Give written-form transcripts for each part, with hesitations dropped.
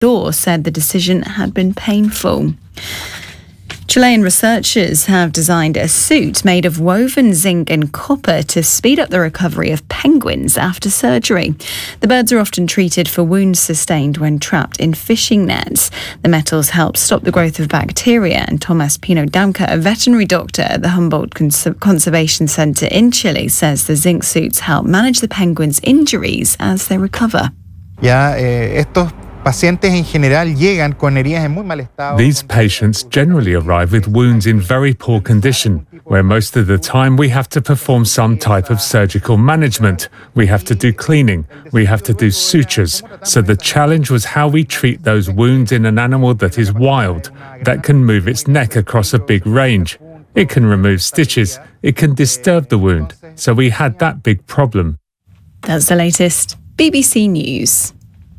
Outdoor said the decision had been painful. Chilean researchers have designed a suit made of woven zinc and copper to speed up the recovery of penguins after surgery. The birds are often treated for wounds sustained when trapped in fishing nets. The metals help stop the growth of bacteria, and Thomas Pino Damka, a veterinary doctor at the Humboldt Conservation Center in Chile, says the zinc suits help manage the penguins' injuries as they recover. These patients generally arrive with wounds in very poor condition, where most of the time we have to perform some type of surgical management. We have to do cleaning, we have to do sutures. So the challenge was how we treat those wounds in an animal that is wild, that can move its neck across a big range. It can remove stitches, it can disturb the wound. So we had that big problem. That's the latest. BBC News.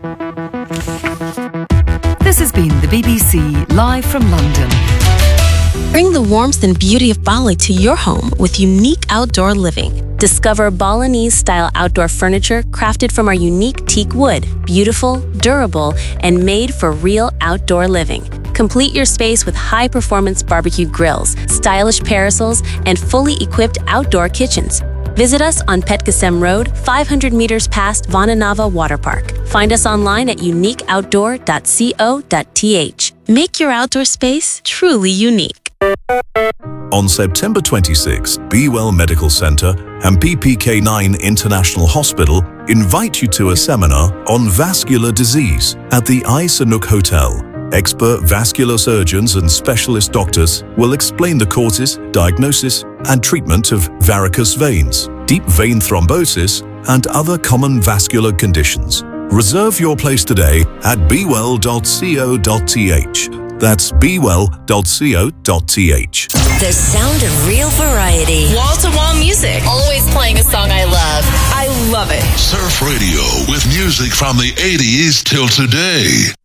This has been the BBC live from London. Bring the warmth and beauty of Bali to your home with unique outdoor living. Discover Balinese-style outdoor furniture crafted from our unique teak wood, beautiful, durable, and made for real outdoor living. Complete your space with high-performance barbecue grills, stylish parasols, and fully equipped outdoor kitchens. Visit us on Petkasem Road, 500 meters past Vananava Water Park. Find us online at uniqueoutdoor.co.th. Make your outdoor space truly unique. On September 26, Be Well Medical Center and PPK9 International Hospital invite you to a seminar on vascular disease at the Ai Sanuk Hotel. Expert vascular surgeons and specialist doctors will explain the causes, diagnosis, and treatment of varicose veins, deep vein thrombosis, and other common vascular conditions. Reserve your place today at bewell.co.th. That's bewell.co.th. The sound of real variety. Wall-to-wall music. Always playing a song I love. I love it. Surf Radio with music from the 80s till today.